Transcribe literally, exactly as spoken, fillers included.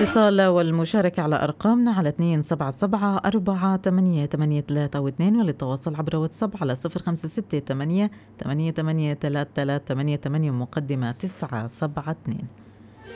الاتصال والمشاركة على أرقامنا على اثنين سبعة سبعة أربعة ثمانية ثمانية ثلاثة واثنين، وللتواصل عبر واتساب على صفر خمسة ستة ثمانية ثمانية ثمانية ثلاثة ثلاثة ثمانية ثمانية مقدمة تسعة سبعة اثنين.